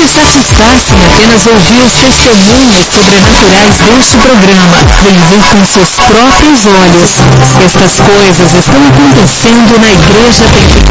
satisfaz em apenas ouvir os testemunhos sobrenaturais deste programa. Vem ver com seus próprios olhos. Estas coisas estão acontecendo na Igreja Pentecostal.